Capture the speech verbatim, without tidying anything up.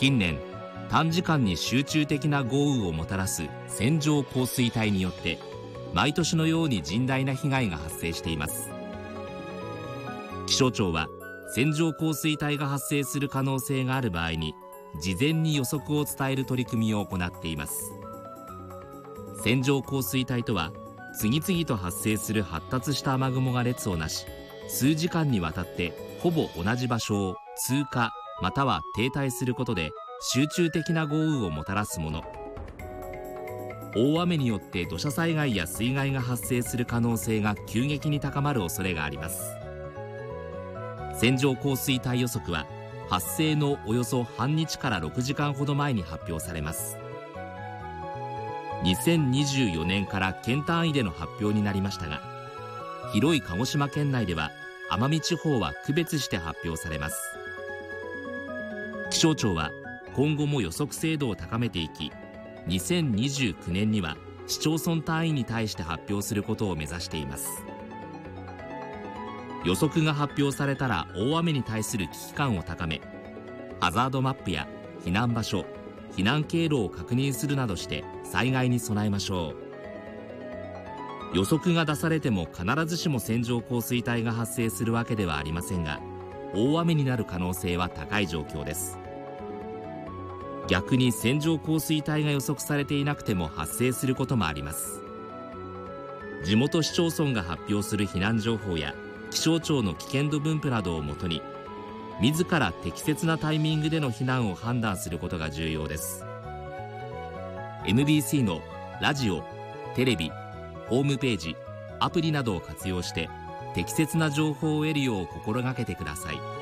近年、短時間に集中的な豪雨をもたらす線状降水帯によって毎年のように甚大な被害が発生しています。気象庁は線状降水帯が発生する可能性がある場合に事前に予測を伝える取り組みを行っています。線状降水帯とは、次々と発生する発達した雨雲が列をなし、数時間にわたってほぼ同じ場所を通過または停滞することで集中的な豪雨をもたらすもの。大雨によって土砂災害や水害が発生する可能性が急激に高まる恐れがあります。線状降水帯予測は発生のおよそ半日からろくじかんほど前に発表されます。にせんにじゅうよねんから県単位での発表になりましたが、広い鹿児島県内では奄美地方は区別して発表されます。気象庁は今後も予測精度を高めていき、にせんにじゅうきゅうねんには市町村単位に対して発表することを目指しています。予測が発表されたら大雨に対する危機感を高め、ハザードマップや避難場所、避難経路を確認するなどして災害に備えましょう。予測が出されても必ずしも線状降水帯が発生するわけではありませんが、大雨になる可能性は高い状況です。逆に線状降水帯が予測されていなくても発生することもあります。地元市町村が発表する避難情報や気象庁の危険度分布などをもとに、自ら適切なタイミングでの避難を判断することが重要です。 エムビーシー のラジオ、テレビ、ホームページ、アプリなどを活用して適切な情報を得るよう心がけてください。